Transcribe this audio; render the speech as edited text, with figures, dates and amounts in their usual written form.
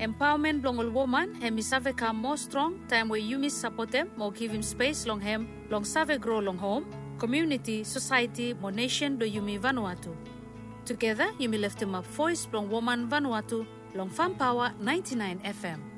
Empowerment long all woman and mi save ka more strong time where you miss support them more give him space long hem long save grow long home community society mo nation do you mi Vanuatu. Together you mi lift him up voice long woman Vanuatu long Farm Power 99 FM.